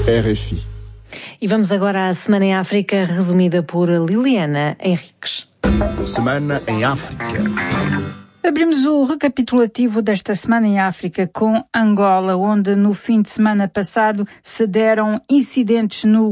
RFI. E vamos agora à Semana em África, resumida por Liliana Henriques. Semana em África. Abrimos o recapitulativo desta Semana em África com Angola, onde no fim de semana passado se deram incidentes no